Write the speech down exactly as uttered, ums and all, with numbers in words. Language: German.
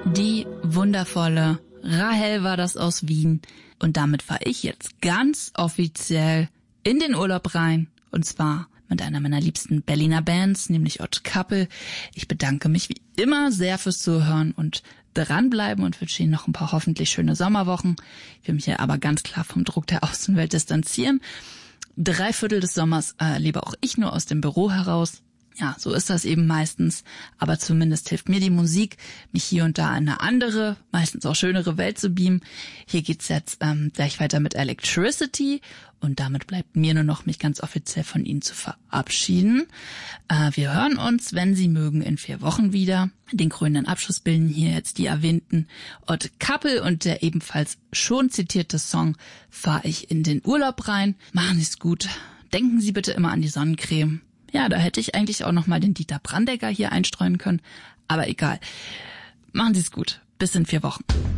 Die wundervolle Rahel war das aus Wien. Und damit fahre ich jetzt ganz offiziell in den Urlaub rein. Und zwar mit einer meiner liebsten Berliner Bands, nämlich Odd Couple. Ich bedanke mich wie immer sehr fürs Zuhören und dranbleiben und wünsche Ihnen noch ein paar hoffentlich schöne Sommerwochen. Ich will mich ja aber ganz klar vom Druck der Außenwelt distanzieren. Drei Viertel des Sommers erlebe auch ich nur aus dem Büro heraus. Ja, so ist das eben meistens, aber zumindest hilft mir die Musik, mich hier und da in eine andere, meistens auch schönere Welt zu beamen. Hier geht's jetzt ähm, gleich weiter mit Electricity und damit bleibt mir nur noch, mich ganz offiziell von Ihnen zu verabschieden. Äh, wir hören uns, wenn Sie mögen, in vier Wochen wieder. Den krönenden Abschluss bilden hier jetzt die erwähnten Odd Couple und der ebenfalls schon zitierte Song Fahr ich in den Urlaub rein. Machen Sie's gut. Denken Sie bitte immer an die Sonnencreme. Ja, da hätte ich eigentlich auch noch mal den Dieter Brandegger hier einstreuen können. Aber egal. Machen Sie es gut. Bis in vier Wochen.